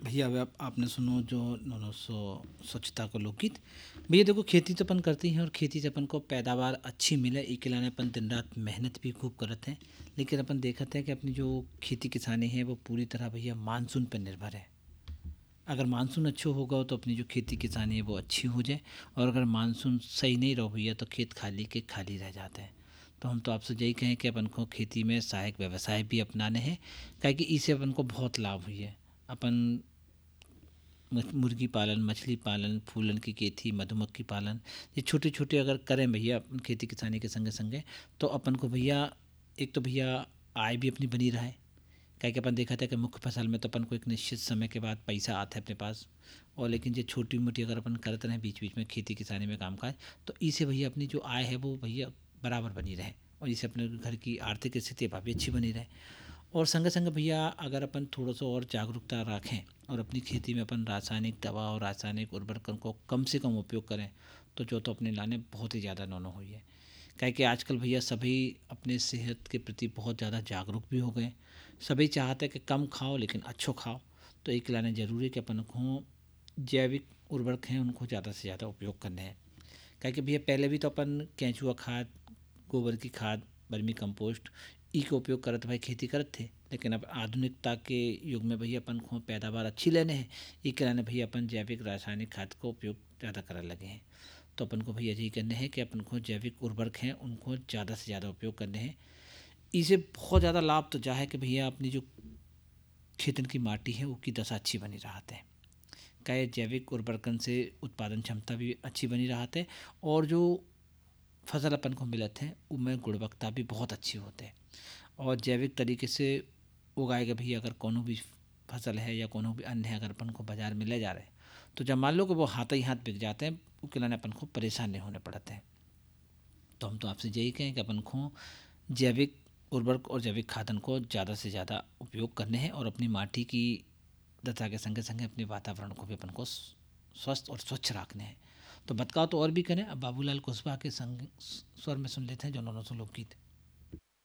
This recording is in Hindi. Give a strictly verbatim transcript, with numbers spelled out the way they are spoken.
भैया अब आप आपने सुनो जो नौ सौ स्वच्छता को लोकगीत। भैया देखो, खेती तो अपन करते ही हैं और खेती से अपन को पैदावार अच्छी मिले ई के लाने अपन दिन रात मेहनत भी खूब करते हैं। लेकिन अपन देखते हैं कि अपनी जो खेती किसानी है वो पूरी तरह भैया मानसून पर निर्भर है। अगर मानसून अच्छा होगा तो अपनी जो खेती किसानी है वो अच्छी हो जाए, और अगर मानसून सही नहीं रहो भैया तो खेत खाली के खाली रह जाते हैं। तो हम तो आपसे यही कहें कि अपन को खेती में सहायक व्यवसाय भी अपनाने हैं, क्या कि इससे अपन को बहुत लाभ हुई है। अपन मछ- मुर्गी पालन, मछली पालन, फूलन की खेती, मधुमक्खी पालन, ये छोटे छोटे अगर करें भैया अपन खेती किसानी के संगे संगे, तो अपन को भैया एक तो भैया आय भी अपनी बनी रहा है। क्या कि अपन देखा था कि मुख्य फसल में तो अपन को एक निश्चित समय के बाद पैसा आता है अपने पास, और लेकिन जो छोटी मोटी अगर अपन करते रहें बीच बीच में खेती किसानी में काम काज, तो इससे भैया अपनी जो आय है वो भैया बराबर बनी रहे, और इससे अपने घर की आर्थिक स्थिति भी अच्छी बनी रहे। और संगे संगे भैया अगर अपन थोड़ा सा और जागरूकता रखें और अपनी खेती में अपन रासायनिक दवा और रासायनिक उर्वरकों को कम से कम उपयोग करें, तो जो तो अपने लाने बहुत ही ज़्यादा नौनो हुई है। क्या कि आजकल भैया सभी अपने सेहत के प्रति बहुत ज़्यादा जागरूक भी हो गए। सभी चाहते हैं कि कम खाओ लेकिन अच्छो खाओ। तो एक लाने ज़रूरी है कि अपन को जैविक उर्वरक हैं उनको ज़्यादा से ज़्यादा उपयोग करने हैं। क्या कि भैया पहले भी तो अपन केंचुआ खाद, गोबर की खाद, वर्मी कंपोस्ट ई का उपयोग करत भाई खेती करत थे। लेकिन अब आधुनिकता के युग में भैया अपन को पैदावार अच्छी लेने हैं, ई कराने भैया अपन जैविक रासायनिक खाद का उपयोग ज़्यादा करने लगे हैं। तो अपन को भैया यही करने हैं कि अपन को जैविक उर्वरक हैं उनको ज़्यादा से ज़्यादा उपयोग करने हैं। इसे बहुत ज़्यादा लाभ तो जा है कि भैया अपनी जो खेतन की माटी है उसकी दशा अच्छी बनी रहते हैं। क्या ये जैविक उर्वरकन से उत्पादन क्षमता भी अच्छी बनी रहते है, और जो फसल अपन को मिलत है उनमें गुणवत्ता भी बहुत अच्छी होते हैं। और जैविक तरीके से उगाएगा भैया अगर कोनो भी फसल है या कोनो भी अन्न है, अगर अपन को बाज़ार में ले जा रहे हैं, तो जब मान लो कि वो हाथ ही हाथ बिक जाते हैं, उसके लाने अपन को परेशान नहीं होने पड़ते हैं। तो हम तो आपसे यही कहें कि अपन को जैविक उर्वरक और जैविक खादन को ज़्यादा से ज़्यादा उपयोग करने हैं, और अपनी माटी की दशा के संगे संगे अपने वातावरण को भी अपन को स्वस्थ और स्वच्छ रखने हैं। तो बतकाओ तो और भी करें। अब बाबूलाल कुशवाहा के संग स्वर में सुन लेते हैं जो नौ सौ लोकगीत।